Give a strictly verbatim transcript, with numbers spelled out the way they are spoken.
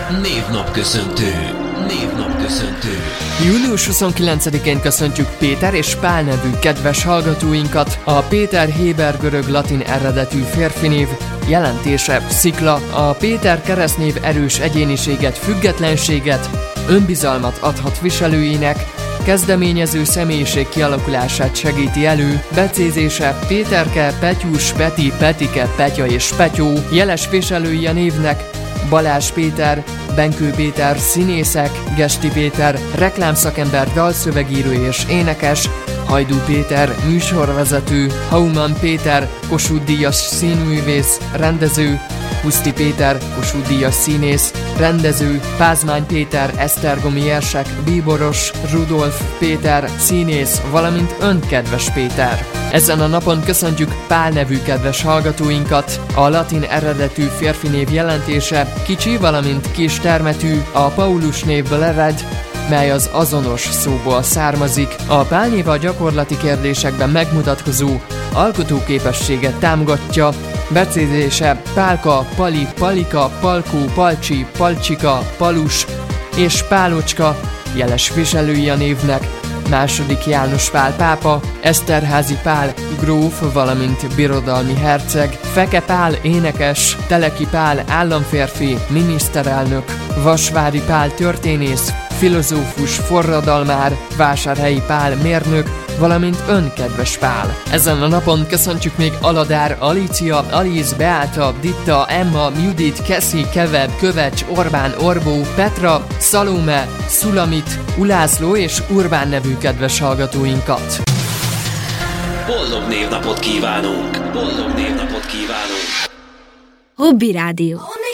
Névnapköszöntő. Névnapköszöntő. július huszonkilencedikén köszöntjük Péter és Pál nevű kedves hallgatóinkat. A Péter héber görög latin eredetű férfinév, jelentése szikla. A Péter keresztnév erős egyéniséget, függetlenséget, önbizalmat adhat viselőinek, kezdeményező személyiség kialakulását segíti elő, becézése Péterke, Petyus, Peti, Petike, Petya és Petyó, jeles viselői a névnek Balázs Péter, Benkő Péter, színészek, Gesti Péter, reklámszakember, dalszövegíró és énekes, Hajdú Péter, műsorvezető, Hauman Péter, Kossuth-díjas színművész, rendező, Puszti Péter, Kossuth-díjas színész, rendező, Pázmány Péter, esztergomi érsek, bíboros, Rudolf Péter, színész, valamint ön, kedves Péter. Ezen a napon köszöntjük Pál nevű kedves hallgatóinkat. A latin eredetű férfi név jelentése kicsi, valamint kis termetű, a Paulus névből ered, mely az azonos szóból származik. A Pál név a gyakorlati kérdésekben megmutatkozó alkotóképességet támogatja. Becézése Pálka, Pali, Palika, Palkó, Palcsi, Palcsika, Palus és Pálocska, jeles viselői a névnek második János Pál pápa, Eszterházy Pál gróf, valamint birodalmi herceg, Feke Pál énekes, Teleki Pál államférfi, miniszterelnök, Vasvári Pál történész, filozófus, forradalmár, Vásárhelyi Pál mérnök, valamint ön, kedves Pál. Ezen a napon köszöntjük még Aladár, Alícia, Aliz, Beáta, Ditta, Emma, Judit, Keszi, Keveb, Kövecs, Orbán, Orbó, Petra, Szalóme, Szulamit, Ulászló és Urbán nevű kedves hallgatóinkat. Boldog névnapot kívánunk! Boldog névnapot kívánunk! Hobby Rádió.